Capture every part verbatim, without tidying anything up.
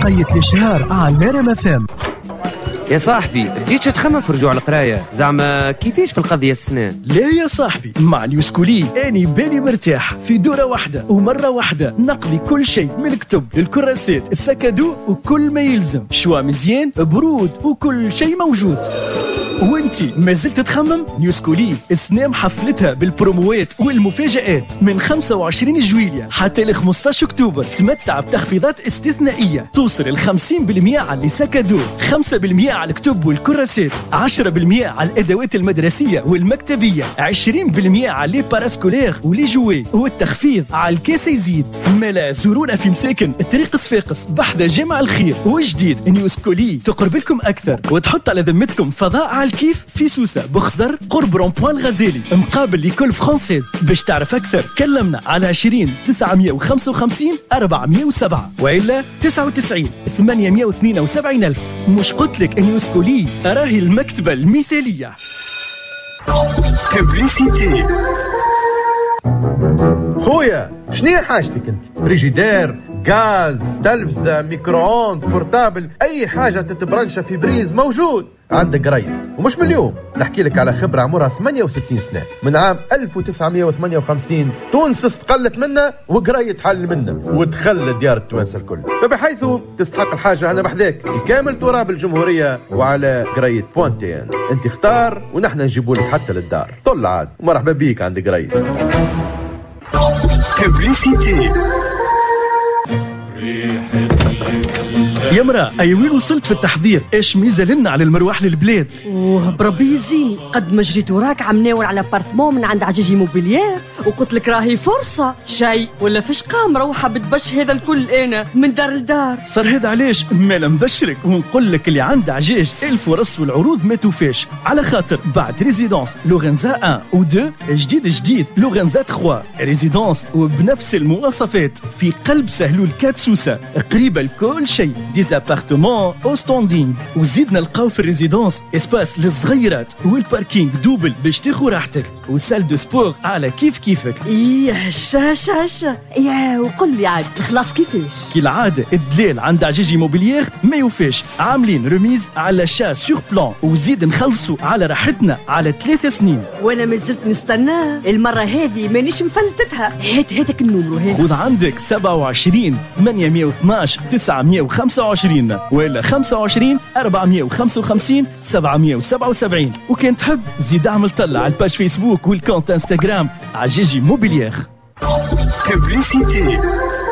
وقاية الشهر على ريم اف ام. يا صاحبي بديتش تخمم في رجوع القرايه، زعما كيفاش في القضيه السنان؟ لا يا صاحبي، مع نيوسكولي اني بالي مرتاح في دوره واحده ومره واحده نقضي كل شيء من الكتب للكراسات السكادو وكل ما يلزم، شوا مزيان برود وكل شيء موجود. وانتي ما زلت تخمم؟ نيوسكولي السنام حفلتها بالبروموات والمفاجآت من خمسة وعشرين جويلية حتى ل خمسطاش أكتوبر. تمتع بتخفيضات استثنائية توصل ل خمسين بالمئة على السكادو، خمسة بالمئة على الكتب والكراسات، عشرة بالمئة على الأدوات المدرسية والمكتبية، عشرين بالمئة على لي باراسكولير ولي جوي، والتخفيض على الكاس يزيد. ملا زورونا في مساكن الطريق صفاقس بحدا جامع الخير. وجديد نيوسكولي تقرب لكم أكثر وتحط على ذمتكم فضاء على الكيف في سوسة بخزر قرب رون-بوان الغزالي مقابل لكل فرانسيز. باش تعرف أكثر كلمنا على عشرين تسعمية وخمسة وخمسين أربعمية وسبعة وإلا تسعة وتسعين ثمانمية واثنين وسبعين ألف. مش قلت لك نيوسكولي راهي المكتبة المثالية. ببليسيتي. خويا شنو حاجتك انت؟ فريجيدير، غاز، تلفزة، ميكرووند، بورتابل، اي حاجة تتبرنشة في بريز موجود عندك قريت. ومش من اليوم، نحكي لك على خبرة عمرها ثمانية وستين سنة. من عام ألف وتسعمية وثمانية وخمسين تونس استقلت منا وقريت حل منا ودخل ديار التوانسة الكل، فبحيث تستحق الحاجة أنا بحذاك كامل تراب الجمهورية وعلى قريت بوانتين. انت اختار ونحن نجيبولك حتى للدار. طل عاد ومرحبا بيك عند قريت. ببليسيتي. يا مرا اي وين وصلت في التحضير؟ ايش ميزه لنا على المروح للبلاد؟ اوه بربي يزيني، قد ما جريت وراك عم ناول على ابارتمون من عند عجاجي موبيليير وقلت لك راهي فرصه شيء ولا فاش قام مروحه بتبش هذا الكل انا من دار لدار. صار هذا علاش ما نبشرك ونقول لك اللي عند عجاج الفرص والعروض ما توفاش، على خاطر بعد ريزيدونس لورنزا واحد و اثنين جديد جديد لورنزا ثلاثة ريزيدونس وبنفس المواصفات في قلب سهلول كات سوسة، قريبه لكل شيء، ديزابارتمون او ستاندينغ. وزيدنا نلقاو في الريزيدونس اسباس للصغيرات والباركينغ دوبل باش تاخذ راحتك، وسال دو سبور على كيف كيفك. ايه هشا هشا هشا. ايه وقل لي عاد خلاص كيفاش؟ كي العاده الدلال عند عجاجي موبيليير ما يوفاش، عاملين ريميز على شا سور بلان وزيد نخلصوا على راحتنا على ثلاث سنين. وانا ما زلت نستناه المره هذه مانيش مفلتتها. هات هاتك النمرو هات. خذ عندك سبعة وعشرين ثمانمية واثناش تسعمية وخمسة وعشرين ولا خمسة وعشرين أربعمية وخمسة وخمسين سبعمية وسبعة وسبعين. وكان تحب زيد اعمل طلع على الباج فيسبوك والكونت انستغرام عجاجي موبيليير. ببليسيتي.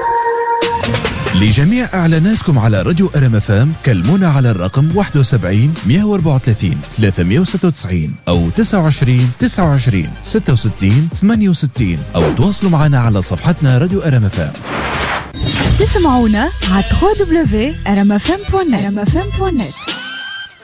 لجميع إعلاناتكم على راديو أرم اف ام كلمونا على الرقم واحد وسبعين مية وأربعة وثلاثين ثلاثمية وستة وتسعين أو تسعة وعشرين تسعة وعشرين ستة وستين ثمانية وستين أو تواصلوا معنا على صفحتنا راديو أرم اف ام. تسمعونا على دبليو دبليو دبليو دوت ار ام اف ام دوت نت.